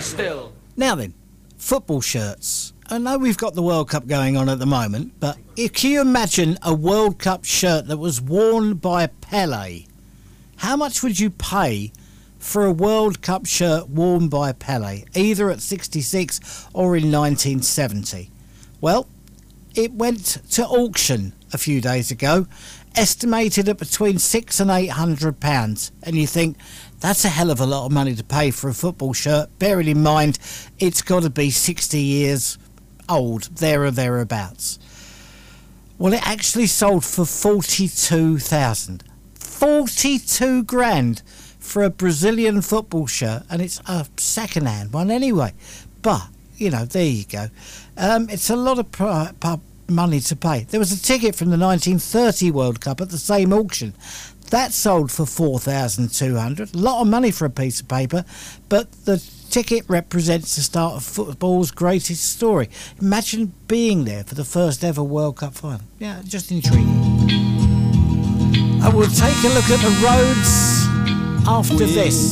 still. Now then, football shirts. I know we've got the World Cup going on at the moment, but can you imagine a World Cup shirt that was worn by Pelé? How much would you pay for a World Cup shirt worn by Pelé, either at 66 or in 1970? Well, it went to auction a few days ago, estimated at between £600 and £800, and you think that's a hell of a lot of money to pay for a football shirt, bearing in mind it's got to be 60 years old, there or thereabouts. Well, it actually sold for 42,000. 42 grand for a Brazilian football shirt, and it's a second-hand one anyway. But, you know, there you go. It's a lot of money to pay. There was a ticket from the 1930 World Cup at the same auction. That sold for 4,200. A lot of money for a piece of paper, but the ticket represents the start of football's greatest story. Imagine being there for the first ever World Cup final. Yeah, just intriguing. I will take a look at the roads after this.